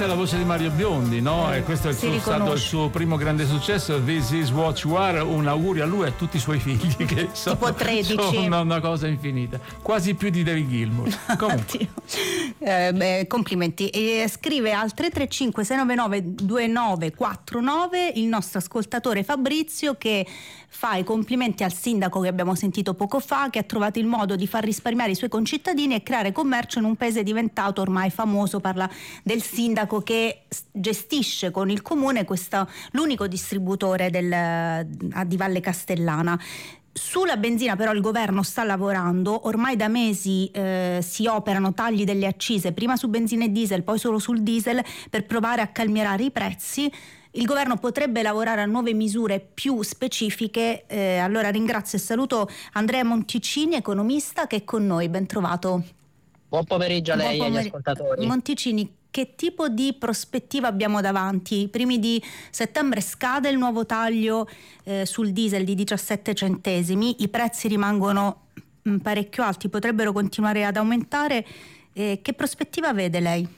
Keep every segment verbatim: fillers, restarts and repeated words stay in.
questa è la voce di Mario Biondi, no? E questo è il suo, stato il suo primo grande successo, This Is What You Are. Un augurio a lui e a tutti i suoi figli, che sono, tipo tredici. sono una, una cosa infinita, quasi più di David Gilmour. Comunque. eh, beh, complimenti. E scrive al tre tre cinque sei nove nove due nove quattro nove il nostro ascoltatore Fabrizio, che fa i complimenti al sindaco che abbiamo sentito poco fa, che ha trovato il modo di far risparmiare i suoi concittadini e creare commercio in un paese diventato ormai famoso. Parla del sindaco che gestisce con il comune questa, l'unico distributore del, di Valle Castellana. Sulla benzina però il governo sta lavorando, ormai da mesi eh, si operano tagli delle accise, prima su benzina e diesel, poi solo sul diesel, per provare a calmierare i prezzi. Il governo potrebbe lavorare a nuove misure più specifiche. Eh, allora ringrazio e saluto Andrea Monticini, economista, che è con noi. Ben trovato. Buon pomeriggio a lei Buon pomer- e agli ascoltatori. Monticini, che tipo di prospettiva abbiamo davanti? I primi di settembre scade il nuovo taglio eh, sul diesel di diciassette centesimi, i prezzi rimangono mh, parecchio alti, potrebbero continuare ad aumentare. Eh, che prospettiva vede lei?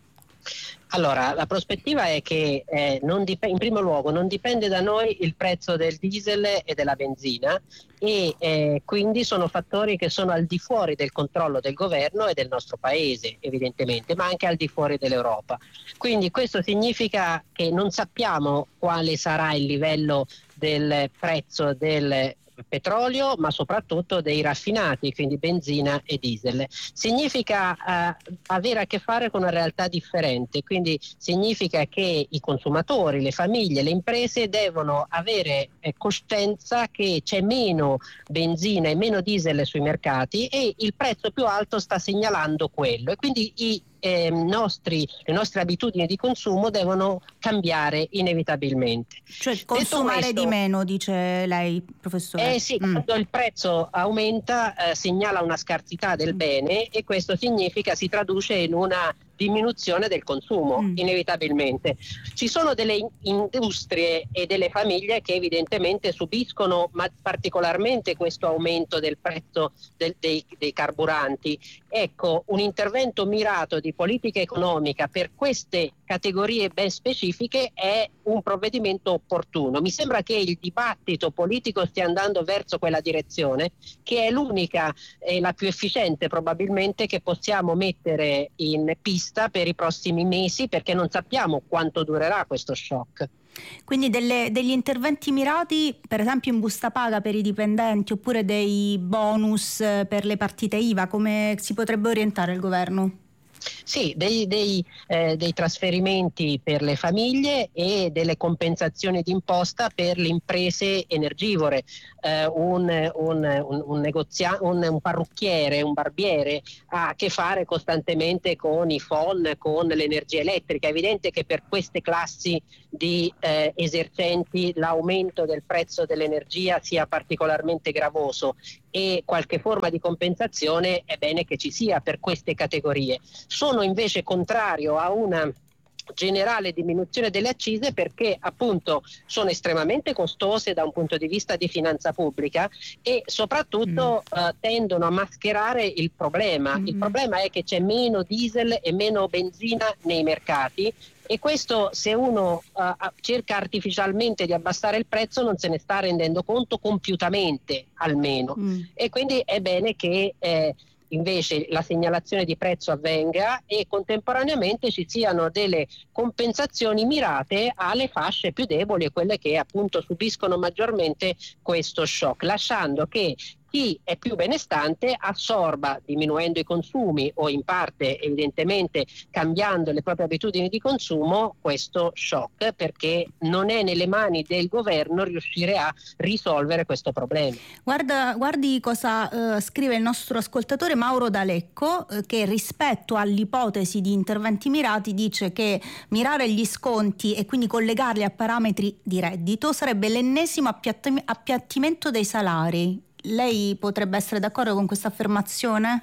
Allora, la prospettiva è che eh, non dip- in primo luogo non dipende da noi il prezzo del diesel e della benzina, e eh, quindi sono fattori che sono al di fuori del controllo del governo e del nostro paese, evidentemente, ma anche al di fuori dell'Europa. Quindi questo significa che non sappiamo quale sarà il livello del prezzo del petrolio, ma soprattutto dei raffinati, quindi benzina e diesel. Significa eh, avere a che fare con una realtà differente, quindi significa che i consumatori, le famiglie, le imprese devono avere eh, coscienza che c'è meno benzina e meno diesel sui mercati, e il prezzo più alto sta segnalando quello, e quindi i Eh, nostri, le nostre abitudini di consumo devono cambiare inevitabilmente. Cioè consumare questo, di meno, dice lei, professore? Eh sì, mm. quando il prezzo aumenta eh, segnala una scarsità del bene, e questo significa, si traduce in una diminuzione del consumo, mm. inevitabilmente. Ci sono delle industrie e delle famiglie che evidentemente subiscono ma particolarmente questo aumento del prezzo del, dei, dei carburanti. Ecco, un intervento mirato di politica economica per queste categorie ben specifiche è un provvedimento opportuno. Mi sembra che il dibattito politico stia andando verso quella direzione, che è l'unica e la più efficiente probabilmente che possiamo mettere in pista per i prossimi mesi, perché non sappiamo quanto durerà questo shock. Quindi delle, degli interventi mirati, per esempio in busta paga per i dipendenti, oppure dei bonus per le partite I V A, come si potrebbe orientare il governo? Sì, dei, dei, eh, dei trasferimenti per le famiglie e delle compensazioni d'imposta per le imprese energivore. Eh, un, un, un, un, negozia- un, un parrucchiere, un barbiere ha a che fare costantemente con i F O N, con l'energia elettrica. È evidente che per queste classi di eh, esercenti l'aumento del prezzo dell'energia sia particolarmente gravoso, e qualche forma di compensazione è bene che ci sia per queste categorie. Sono invece contrario a una generale diminuzione delle accise, perché appunto sono estremamente costose da un punto di vista di finanza pubblica, e soprattutto mm. uh, tendono a mascherare il problema. Mm. Il problema è che c'è meno diesel e meno benzina nei mercati, e questo, se uno uh, cerca artificialmente di abbassare il prezzo, non se ne sta rendendo conto compiutamente, almeno. Mm. E quindi è bene che eh, invece la segnalazione di prezzo avvenga, e contemporaneamente ci siano delle compensazioni mirate alle fasce più deboli, e quelle che appunto subiscono maggiormente questo shock, lasciando che chi è più benestante assorba, diminuendo i consumi o in parte evidentemente cambiando le proprie abitudini di consumo, questo shock, perché non è nelle mani del governo riuscire a risolvere questo problema. Guarda, guardi cosa uh, scrive il nostro ascoltatore Mauro D'Alecco, uh, che rispetto all'ipotesi di interventi mirati dice che mirare gli sconti e quindi collegarli a parametri di reddito sarebbe l'ennesimo appiatti- appiattimento dei salari. Lei potrebbe essere d'accordo con questa affermazione?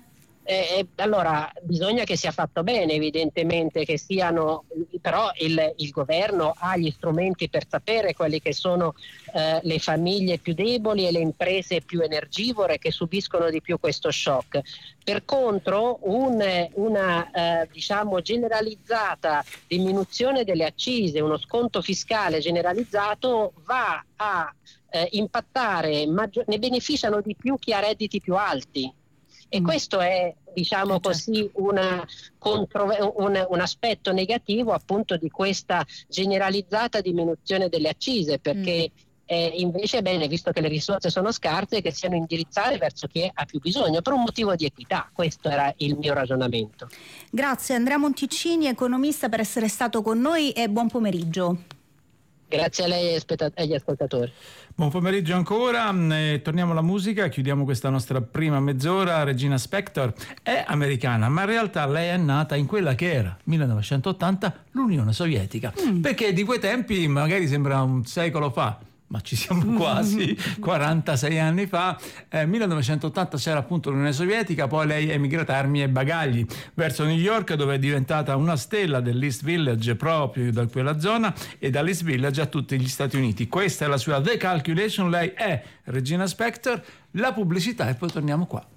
Eh, allora bisogna che sia fatto bene, evidentemente, che siano, però il, il governo ha gli strumenti per sapere quali che sono eh, le famiglie più deboli e le imprese più energivore che subiscono di più questo shock. Per contro un, una eh, diciamo generalizzata diminuzione delle accise, uno sconto fiscale generalizzato va a eh, impattare, maggior- ne beneficiano di più chi ha redditi più alti. E questo è, diciamo così, una contro, un, un aspetto negativo appunto di questa generalizzata diminuzione delle accise, perché mm. eh, invece è bene, visto che le risorse sono scarse, che siano indirizzate verso chi ha più bisogno, per un motivo di equità. Questo era il mio ragionamento. Grazie Andrea Monticini, economista, per essere stato con noi e buon pomeriggio. Grazie a lei e agli ascoltatori. Buon pomeriggio ancora, eh, torniamo alla musica, chiudiamo questa nostra prima mezz'ora. Regina Spektor è americana, ma in realtà lei è nata in quella che era, millenovecentottanta, l'Unione Sovietica, mm. perché di quei tempi magari sembra un secolo fa, ma ci siamo quasi, quarantasei anni fa. eh, millenovecentottanta c'era appunto l'Unione Sovietica, poi lei è emigrata armi e bagagli verso New York, dove è diventata una stella dell'East Village, proprio da quella zona, e dall'East Village a tutti gli Stati Uniti. Questa è la sua The Calculation, lei è Regina Spektor. La pubblicità e poi torniamo qua.